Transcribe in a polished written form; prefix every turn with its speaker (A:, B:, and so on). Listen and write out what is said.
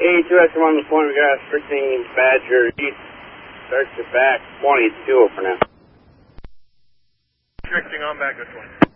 A: 82 on the point. We got a restricting Badger East. Starts to back 22 for now.
B: Restricting on back to 20.